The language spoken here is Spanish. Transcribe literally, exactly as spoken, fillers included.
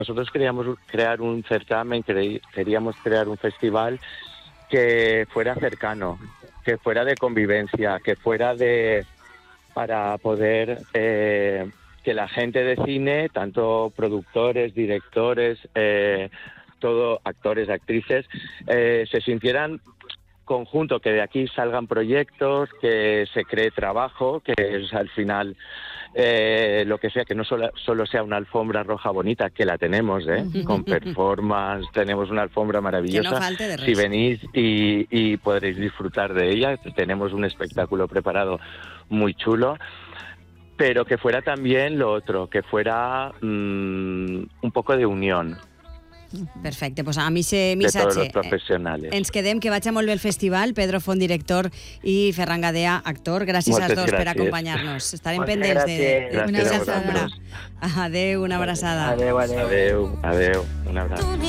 Nosotros queríamos crear un certamen, queríamos crear un festival que fuera cercano, que fuera de convivencia, que fuera de para poder eh, que la gente de cine, tanto productores, directores, eh, todo actores, actrices, eh, se sintieran conjunto, que de aquí salgan proyectos, que se cree trabajo, que es al final eh, lo que sea, que no solo, solo sea una alfombra roja bonita, que la tenemos, ¿eh? Con performance, tenemos una alfombra maravillosa. Que no falte de res. Si venís y, y podréis disfrutar de ella, tenemos un espectáculo preparado muy chulo, pero que fuera también lo otro, que fuera mmm, un poco de unión. Perfecte, doncs amb aquest de todos los missatge profesionales. ens quedem, que vagi molt bé el festival. Pedro Font, director, i Ferran Gadea, actor. Gràcies Moltes als dos per gràcies. acompanyar-nos. Estarem Moltes pendents de, gràcies. de Gràcies una a alfombra. vosaltres. Adéu, una abraçada. Adéu, adéu. Adeu, adeu, un abraç.